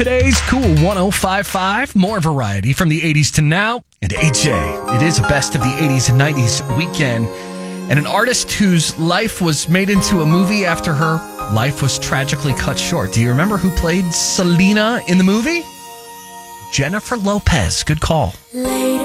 Today's Cool 105.5, more variety from the 80s to now. And AJ, it is a best of the 80s and 90s weekend. And an artist whose life was made into a movie after her life was tragically cut short. Do you remember who played Selena in the movie? Jennifer Lopez. Good call.